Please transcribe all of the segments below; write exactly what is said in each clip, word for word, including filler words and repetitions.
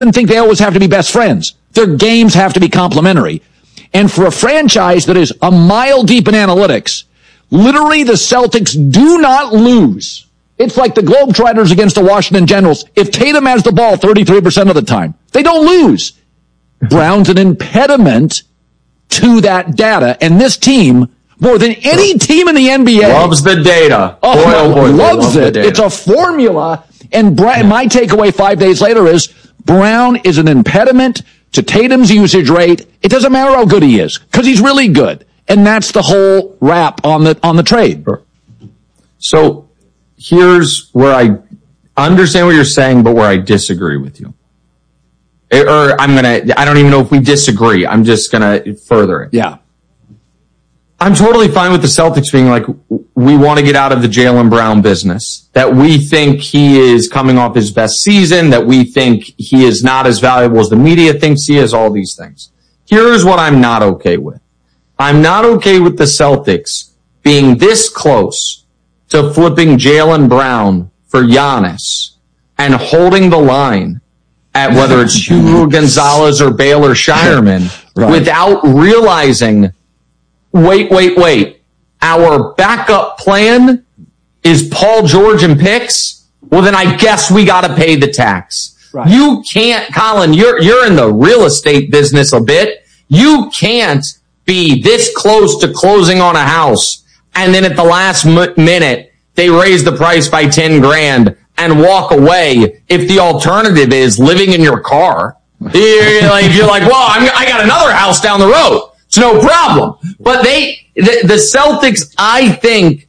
think they always have to be best friends. Their games have to be complementary. And for a franchise that is a mile deep in analytics, literally the Celtics do not lose. It's like the Globetrotters against the Washington Generals. If Tatum has the ball thirty-three percent of the time, they don't lose. Brown's an impediment to that data. And this team, more than any team in the N B A, loves the data. Oh, boy, oh boy, loves it. It's a formula. And Bra- my takeaway five days later is Brown is an impediment to Tatum's usage rate. It doesn't matter how good he is, because he's really good. And that's the whole wrap on the on the trade. So here's where I understand what you're saying, but where I disagree with you. Or I'm going to, I don't even know if we disagree. I'm just going to further it. Yeah. I'm totally fine with the Celtics being like, we want to get out of the Jaylen Brown business, that we think he is coming off his best season, that we think he is not as valuable as the media thinks he is, all these things. Here's what I'm not okay with. I'm not okay with the Celtics being this close to flipping Jaylen Brown for Giannis and holding the line at whether it's Hugo Gonzalez or Baylor Shireman right. without realizing, wait, wait, wait, our backup plan is Paul George and picks? Well, then I guess we got to pay the tax. Right. You can't, Colin, you're, you're in the real estate business a bit. You can't be this close to closing on a house and then at the last m- minute they raise the price by ten grand and walk away if the alternative is living in your car. You're like, you're like, well, I'm, I got another house down the road. It's no problem. But they, the, the Celtics, I think,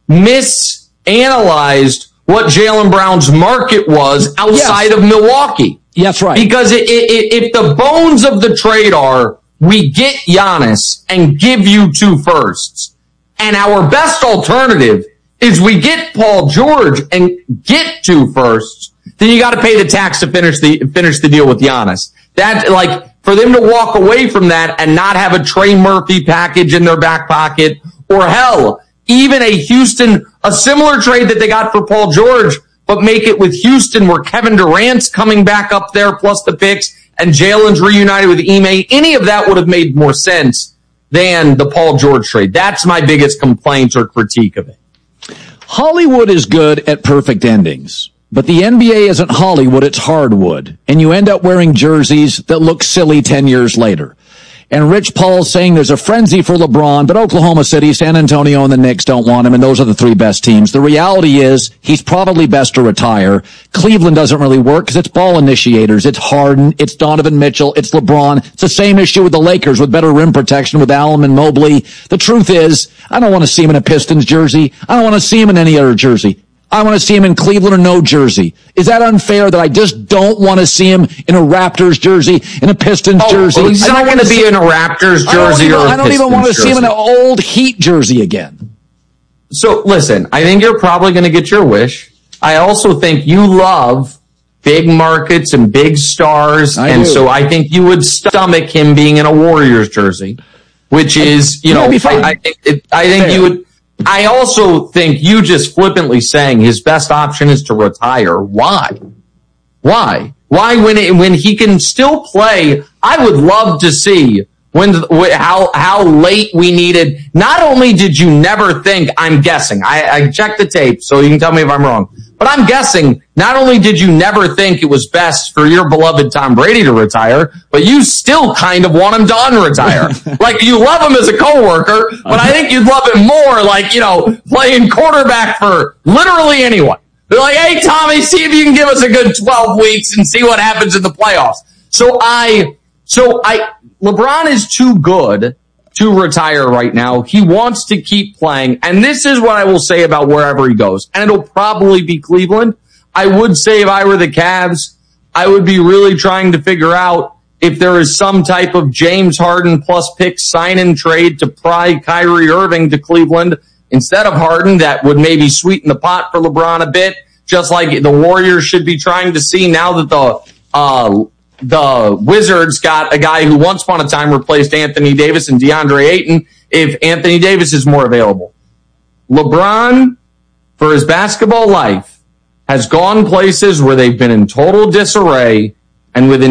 misanalyzed what Jaylen Brown's market was outside yes. of Milwaukee. That's right. Because it, it, if the bones of the trade are, we get Giannis and give you two firsts, and our best alternative is we get Paul George and get two firsts, then you got to pay the tax to finish the finish the deal with Giannis. That, like, for them to walk away from that and not have a Trey Murphy package in their back pocket, or hell, even a Houston, a similar trade that they got for Paul George, but make it with Houston where Kevin Durant's coming back up there plus the picks and Jalen's reunited with Ime, any of that would have made more sense than the Paul George trade. That's my biggest complaint or critique of it. Hollywood is good at perfect endings, but the N B A isn't Hollywood, it's hardwood, and you end up wearing jerseys that look silly ten years later. And Rich Paul's saying there's a frenzy for LeBron, but Oklahoma City, San Antonio, and the Knicks don't want him, and those are the three best teams. The reality is he's probably best to retire. Cleveland doesn't really work because it's ball initiators. It's Harden, it's Donovan Mitchell, it's LeBron. It's the same issue with the Lakers with better rim protection with Allen and Mobley. The truth is, I don't want to see him in a Pistons jersey. I don't want to see him in any other jersey. I want to see him in Cleveland or no jersey. Is that unfair that I just don't want to see him in a Raptors jersey, in a Pistons oh, jersey? He's not going to be in a Raptors jersey even, or a I don't Pistons even want to jersey. see him in an old Heat jersey again. So listen, I think you're probably going to get your wish. I also think you love big markets and big stars. I and do. so I think you would stomach him being in a Warriors jersey, which is, you know, I, I think, it, I think Fair. you would. I also think you just flippantly saying his best option is to retire. Why? Why? Why when it, when he can still play? I would love to see when how how late we needed. Not only did you never think, I'm guessing, I, I checked the tape, so you can tell me if I'm wrong, but I'm guessing not only did you never think it was best for your beloved Tom Brady to retire, but you still kind of want him to unretire. Like, you love him as a coworker, but I think you'd love him more, like, you know, playing quarterback for literally anyone. They're like, hey, Tommy, see if you can give us a good twelve weeks and see what happens in the playoffs. So I, so I, LeBron is too good to retire right now. He wants to keep playing. And this is what I will say about wherever he goes. And it'll probably be Cleveland. I would say if I were the Cavs, I would be really trying to figure out if there is some type of James Harden plus pick sign and trade to pry Kyrie Irving to Cleveland instead of Harden. That would maybe sweeten the pot for LeBron a bit, just like the Warriors should be trying to see now that the, uh, the Wizards got a guy who once upon a time replaced Anthony Davis and DeAndre Ayton, if Anthony Davis is more available. LeBron, for his basketball life, has gone places where they've been in total disarray and within